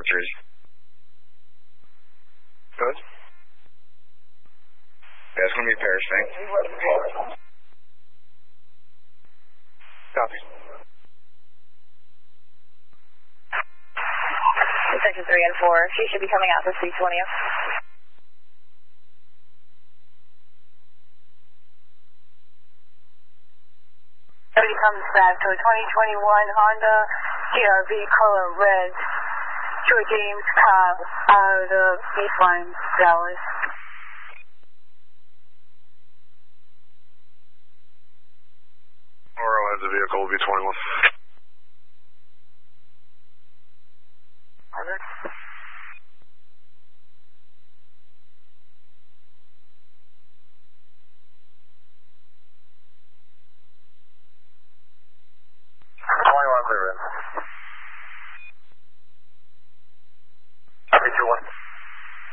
Jersey. Good. Yeah, it's going to be Paris, thanks. Copy. Section 3 and 4, she should be coming out for 320. Comes back to a 2021 Honda CRV color red to a James Cobb out of Eastline, Dallas. Oro has a vehicle, will be 21.